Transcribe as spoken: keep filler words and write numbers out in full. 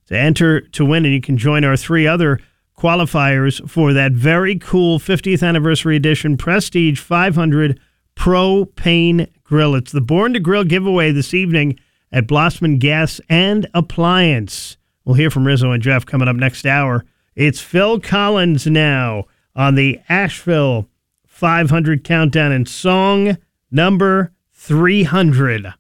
to enter to win, and you can join our three other qualifiers for that very cool fiftieth anniversary edition Prestige five hundred Propane Grill. It's the Born to Grill giveaway this evening at Blossman Gas and Appliance. We'll hear from Rizzo and Jeff coming up next hour. It's Phil Collins now on the Asheville five hundred Countdown and song number three hundred.